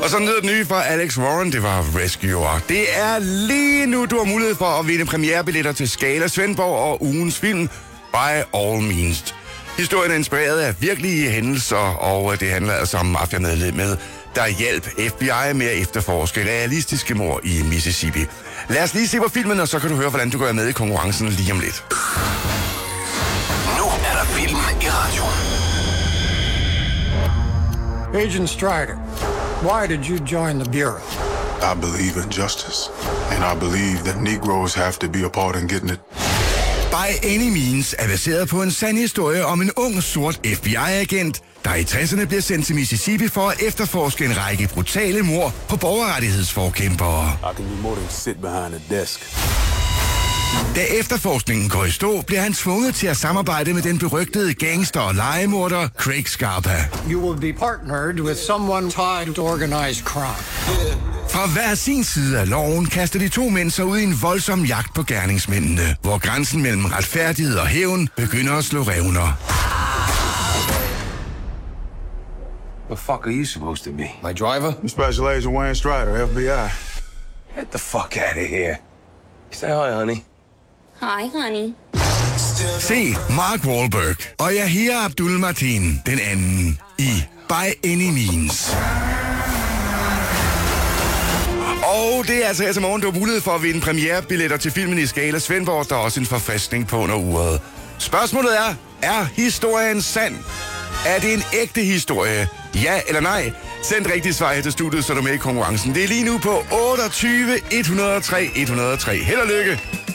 Og så lyder det nye fra Alex Warren, det var Rescuer. Det er lige nu, du har mulighed for at vinde premierebilletter til Scala Svendborg og ugens film By All Means. Historien er inspireret af virkelige hændelser, og det handler altså om mafiamedlemmet, der hjalp FBI med at efterforske realistiske mord i Mississippi. Lad os lige se på filmen, og så kan du høre, hvordan du går med i konkurrencen lige om lidt. Nu er der film i radioen. Agent Strider, why did you join the Bureau? I believe in justice, and I believe that Negroes have to be a part in getting it. By Any Means er baseret på en sand historie om en ung, sort FBI-agent, der i 60'erne bliver sendt til Mississippi for at efterforske en række brutale mord på borgerrettighedsforkæmpere. I can do more than sit behind a desk. Da efterforskningen går i stå, bliver han tvunget til at samarbejde med den berygtede gangster og legemorder Craig Scarpa. You will be partnered with someone tied to organized crime. Fra hver sin side af loven kaster de to mænd sig ud i en voldsom jagt på gerningsmændene, hvor grænsen mellem retfærdighed og hævn begynder at slå revner. What the fuck are you supposed to be? My driver? I'm Special Agent Wayne Strider, FBI. Get the fuck out of here. Say hi, honey. Hi, honey. Se Mark Wahlberg og Yahya Abdul-Mateen, den anden, i By Any Means. Og det er altså her til morgen, du har mulighed for at vinde premierebilletter til filmen i Scala Svendborg. Der er også en forfriskning på under uret. Spørgsmålet er historien sand? Er det en ægte historie? Ja eller nej? Send rigtigt svar her til studiet, så er du med i konkurrencen. Det er lige nu på 28 103 103. Held og lykke!